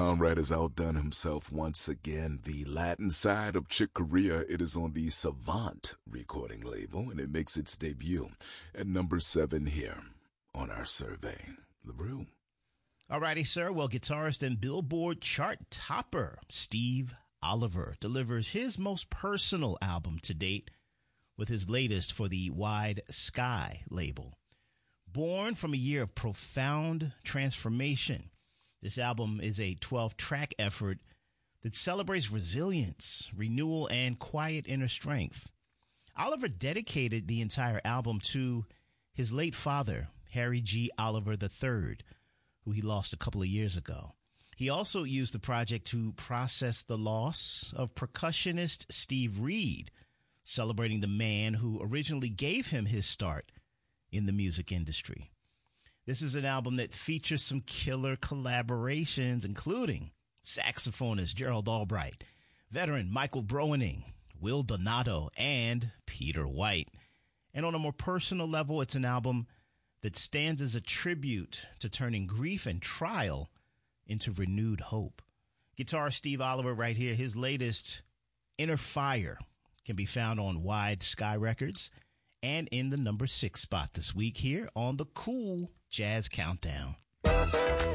Conrad has outdone himself once again. The Latin side of Chick Corea, it is on the Savant recording label, and it makes its debut at number 7 here on our survey. LaRue. Alrighty, sir. Well, guitarist and Billboard chart topper Steve Oliver delivers his most personal album to date with his latest for the Wide Sky label. Born from a year of profound transformation, this album is a 12-track effort that celebrates resilience, renewal, and quiet inner strength. Oliver dedicated the entire album to his late father, Harry G. Oliver III, who he lost a couple of years ago. He also used the project to process the loss of percussionist Steve Reed, celebrating the man who originally gave him his start in the music industry. This is an album that features some killer collaborations, including saxophonist Gerald Albright, veteran Michael Broening, Will Donato, and Peter White. And on a more personal level, it's an album that stands as a tribute to turning grief and trial into renewed hope. Guitarist Steve Oliver right here, his latest, Inner Fire, can be found on Wide Sky Records and in the number 6 spot this week here on the Cool Jazz Countdown.